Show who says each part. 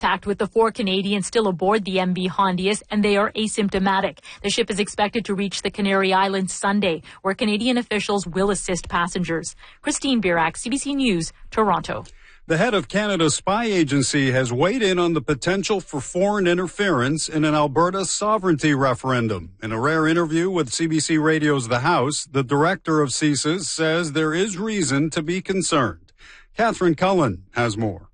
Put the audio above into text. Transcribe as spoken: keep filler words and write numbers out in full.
Speaker 1: Packed with the four Canadians still aboard the M V Hondius, and they are asymptomatic. The ship is expected to reach the Canary Islands Sunday, where Canadian officials will assist passengers. Christine Birak, C B C News, Toronto.
Speaker 2: The head of Canada's spy agency has weighed in on the potential for foreign interference in an Alberta sovereignty referendum. In a rare interview with C B C Radio's The House, the director of C S I S says there is reason to be concerned. Catherine Cullen has more.